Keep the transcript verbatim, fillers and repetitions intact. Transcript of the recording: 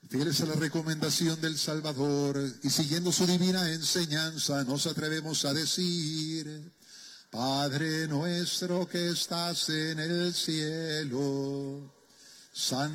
Fieles a la recomendación del Salvador y siguiendo su divina enseñanza, nos atrevemos a decir: Padre nuestro que estás en el cielo, santo